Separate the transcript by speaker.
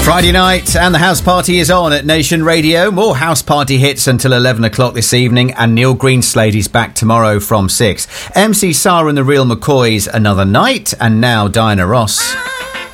Speaker 1: Friday night and the house party is on at Nation Radio. More house party hits until 11 o'clock this evening, and Neil Greenslade is back tomorrow from 6. MC Sarah and the Real McCoys another night, and now Diana Ross.